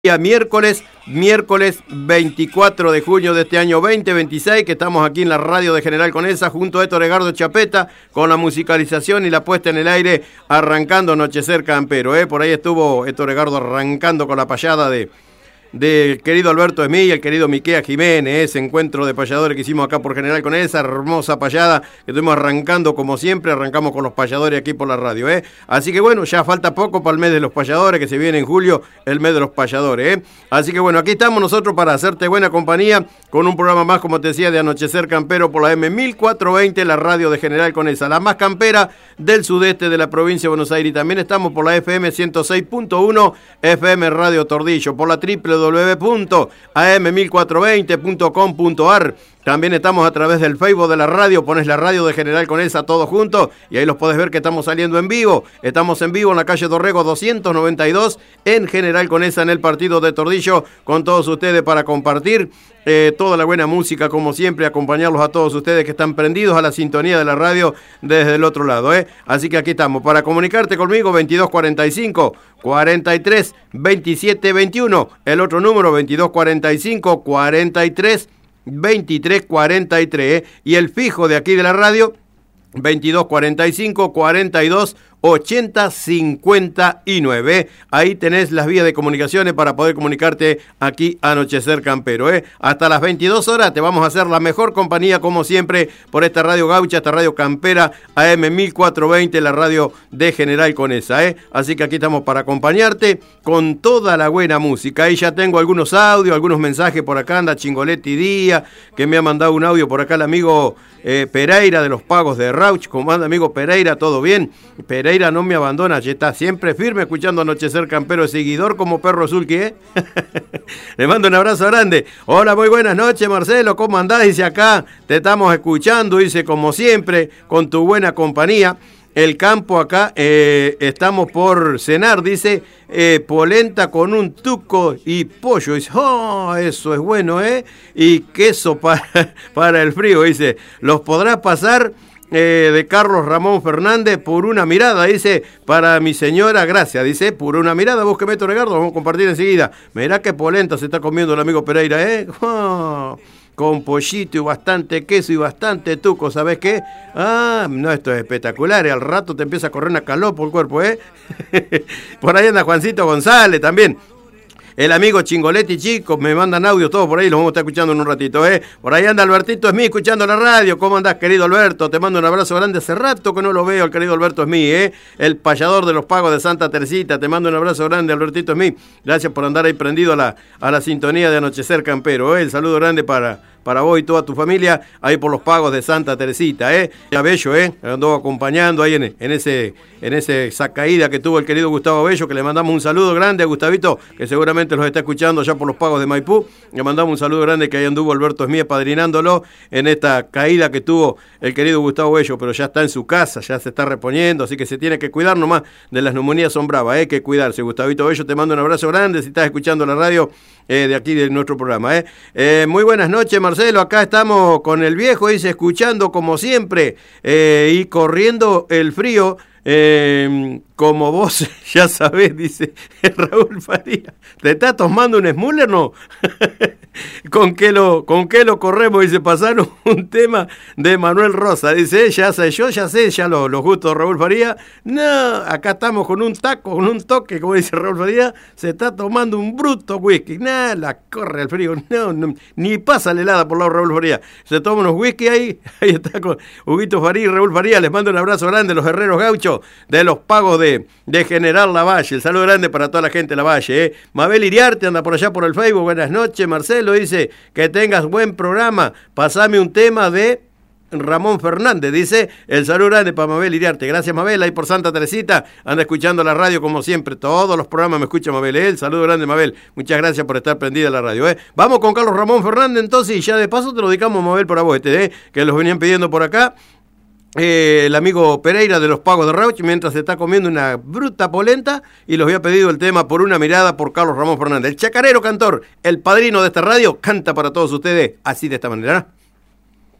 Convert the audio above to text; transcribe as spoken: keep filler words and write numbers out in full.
Día miércoles, miércoles veinticuatro de junio de este año veinte veintiséis, que estamos aquí en la radio de General Conesa junto a Héctor Edgardo Chapeta con la musicalización y la puesta en el aire, arrancando Anochecer Campero. ¿eh? Por ahí estuvo Héctor Edgardo arrancando con la payada de del querido Alberto Esmí y el querido Miquea Jiménez, ese encuentro de payadores que hicimos acá por General con esa hermosa payada que estuvimos arrancando como siempre, arrancamos con los payadores aquí por la radio, ¿eh? Así que bueno, ya falta poco para el mes de los payadores, que se viene en julio, el mes de los payadores, ¿eh? Así que bueno, aquí estamos nosotros para hacerte buena compañía con un programa más, como te decía, de Anochecer Campero por la M mil cuatrocientos veinte, la radio de General Conesa, la más campera del sudeste de la provincia de Buenos Aires, y también estamos por la F M ciento seis punto uno, F M Radio Tordillo, por la triple w w w punto a m mil cuatrocientos veinte punto com punto a r. También estamos a través del Facebook de la radio, pones la radio de General Conesa todo junto y ahí los podés ver que estamos saliendo en vivo. Estamos en vivo en la calle Dorrego doscientos noventa y dos en General Conesa, en el partido de Tordillo, con todos ustedes para compartir eh, toda la buena música, como siempre, acompañarlos a todos ustedes que están prendidos a la sintonía de la radio desde el otro lado. ¿eh? Así que aquí estamos para comunicarte conmigo, veintidós cuarenta y cinco, cuarenta y tres, veintisiete veintiuno, el otro número veintidós cuarenta y cinco, cuarenta y tres, veintitrés cuarenta y tres, ¿eh? Y el fijo de aquí de la radio, veintidós cuarenta y cinco, cuarenta y dos, ochenta cincuenta y nueve. Ahí tenés las vías de comunicaciones para poder comunicarte aquí a Anochecer Campero. ¿eh? Hasta las veintidós horas te vamos a hacer la mejor compañía, como siempre, por esta radio gaucha, esta radio campera, A M mil cuatrocientos veinte, la radio de General Conesa. ¿eh? Así que aquí estamos para acompañarte con toda la buena música. Ahí ya tengo algunos audios, algunos mensajes por acá. Anda Chingoletti Díaz, que me ha mandado un audio por acá el amigo eh, Pereira de los Pagos de Rauch. ¿Cómo anda, amigo Pereira? ¿Todo bien? Pereira no me abandona, ya está siempre firme escuchando Anochecer Campero, seguidor como perro azul que es. Le mando un abrazo grande. Hola, muy buenas noches, Marcelo, ¿cómo andás? Dice acá, te estamos escuchando, dice, como siempre, con tu buena compañía. El campo acá, eh, estamos por cenar, dice, eh, polenta con un tuco y pollo. Dice, oh, eso es bueno, ¿eh? Y queso para, para el frío, dice, los podrás pasar. Eh, de Carlos Ramón Fernández, por una mirada, dice, para mi señora, gracias, dice, por una mirada, vos que meto Ricardo, vamos a compartir enseguida. Mirá qué polenta se está comiendo el amigo Pereira, ¿eh? Oh, con pollito y bastante queso y bastante tuco, ¿sabés qué? Ah, no, esto es espectacular, al rato te empieza a correr una calor por el cuerpo, ¿eh? Por ahí anda Juancito González también. El amigo Chingoletti, chicos, me mandan audio todos por ahí, los vamos a estar escuchando en un ratito, ¿eh? Por ahí anda Albertito Esmí escuchando la radio. ¿Cómo andás, querido Alberto? Te mando un abrazo grande. Hace rato que no lo veo, el querido Alberto Esmí, ¿eh? El payador de los Pagos de Santa Teresita. Te mando un abrazo grande, Albertito Esmí. Gracias por andar ahí prendido a la, a la sintonía de Anochecer Campero, ¿eh? El saludo grande para... para vos y toda tu familia, ahí por los Pagos de Santa Teresita, ¿eh? Ya Bello, ¿eh? Andó acompañando ahí en, en ese en ese, esa caída que tuvo el querido Gustavo Bello, que le mandamos un saludo grande a Gustavito, que seguramente los está escuchando ya por los Pagos de Maipú. Le mandamos un saludo grande, que ahí anduvo Alberto Esmí padrinándolo en esta caída que tuvo el querido Gustavo Bello, pero ya está en su casa, ya se está reponiendo, así que se tiene que cuidar nomás de las neumonías, son bravas, ¿eh? Que cuidarse. Gustavito Bello, te mando un abrazo grande si estás escuchando la radio eh, de aquí de nuestro programa, ¿eh? Eh, muy buenas noches, Marcelo, acá estamos con el viejo, dice, escuchando como siempre, eh, y corriendo el frío, eh, como vos ya sabés, dice Raúl Faría. ¿Te estás tomando un Smuller, no? ¿Con qué lo, con qué lo corremos? Dice, pasaron un tema de Manuel Rosa. Dice, ya sé, yo ya sé, ya los lo gustos de Raúl Faría. No, acá estamos con un taco, con un toque, como dice Raúl Faría. Se está tomando un bruto whisky. Nada, la corre el frío. No, no, ni pasa la helada por lado de Raúl Faría. Se toma unos whisky ahí. Ahí está con Huguito Faría y Raúl Faría. Les mando un abrazo grande, los herreros gauchos de los Pagos de, de General Lavalle. El saludo grande para toda la gente de Lavalle, ¿eh? Mabel Iriarte anda por allá por el Facebook. Buenas noches, Marcelo. Dice, que tengas buen programa. Pasame un tema de Ramón Fernández, dice, el saludo grande para Mabel Iriarte. Gracias, Mabel, ahí por Santa Teresita, anda escuchando la radio como siempre, todos los programas me escucha Mabel, ¿eh? El saludo grande, Mabel, muchas gracias por estar prendida a la radio, ¿eh? Vamos con Carlos Ramón Fernández entonces, y ya de paso te lo dedicamos, Mabel, para vos, este, ¿eh? Que los venían pidiendo por acá. Eh, el amigo Pereira de los Pagos de Rauch, mientras se está comiendo una bruta polenta, y los había pedido el tema Por una mirada por Carlos Ramón Fernández, el chacarero cantor, el padrino de esta radio, canta para todos ustedes así, de esta manera, ¿no?